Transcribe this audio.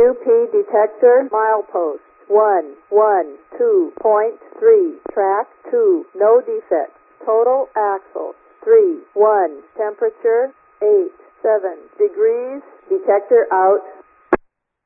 QP detector milepost 112.3. Track 2. No defects. Total axle 3. 1. Temperature 8. 7 degrees. Detector out.